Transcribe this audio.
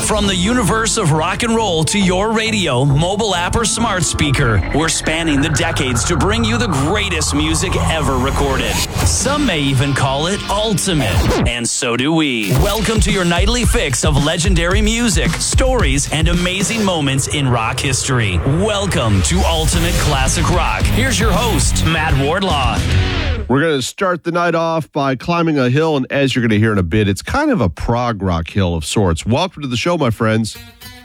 From the universe of rock and roll to your radio, mobile app, or smart speaker, we're spanning the decades to bring you the greatest music ever recorded. Some may even call it ultimate, and so do we. Welcome to your nightly fix of legendary music, stories, and amazing moments in rock history. Welcome to Ultimate Classic Rock. Here's your host, Matt Wardlaw. We're going to start the night off by climbing a hill, and as you're going to hear in a bit, it's kind of a prog rock hill of sorts. Welcome to the show, my friends.